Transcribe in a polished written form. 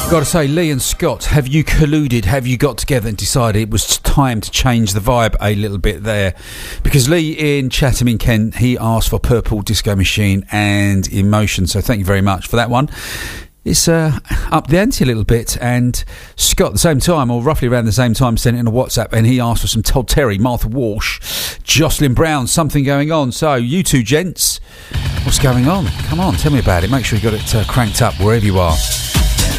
Got to say, Lee and Scott, have you colluded? Have you got together and decided it was time to change the vibe a little bit there? Because Lee in Chatham in Kent, he asked for Purple Disco Machine and Emotion. So thank you very much for that one. It's up the ante a little bit. And Scott, at the same time, or roughly around the same time, sent it in a WhatsApp, and he asked for some Todd Terry, Martha Walsh, Jocelyn Brown, Something Going On. So you two gents, what's going on? Come on, tell me about it. Make sure you got it cranked up wherever you are.